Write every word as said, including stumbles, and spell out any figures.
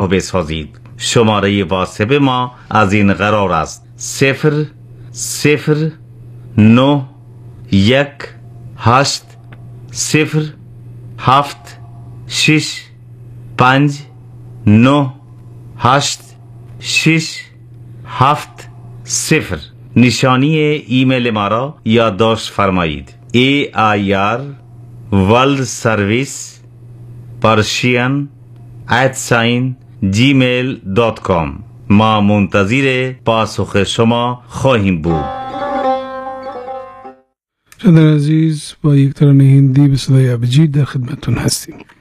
همراه بسازید. شماره واتساپ ما از این قرار است: صفر صفر نه یک هشت صفر هفت شش پنج نه هشت شش هفت صفر. نشانی ایمیل ما را یادداشت فرمایید: ای آی آر ورلد سرویس پرشین ات ساین جیمیل دات کام. ما منتظر پاسخ شما خواهیم بود. شنوندگان عزیز، با یک ترانه هندی به صدای ابجید در خدمتتون هستیم.